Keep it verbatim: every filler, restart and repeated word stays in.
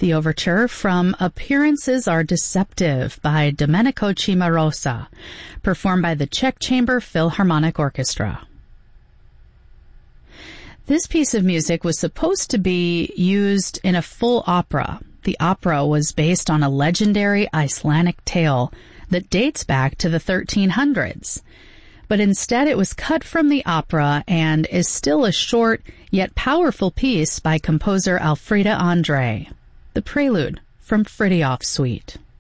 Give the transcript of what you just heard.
The overture from Appearances Are Deceptive by Domenico Cimarosa, performed by the Czech Chamber Philharmonic Orchestra. This piece of music was supposed to be used in a full opera. The opera was based on a legendary Icelandic tale that dates back to the thirteen hundreds. But instead it was cut from the opera and is still a short yet powerful piece by composer Alfreda Andre. The Prelude from Frithiof's Suite.